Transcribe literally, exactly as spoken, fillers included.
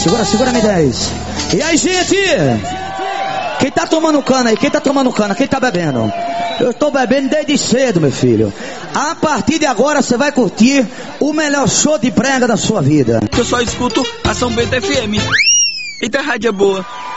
Segura, segura, me dez. E aí, gente? Quem tá tomando cana aí? Quem tá tomando cana? Quem tá bebendo? Eu tô bebendo desde cedo, meu filho. A partir de agora você vai curtir o melhor show de brega da sua vida. Eu só escuto a São Bento F M. Eita, rádio é boa.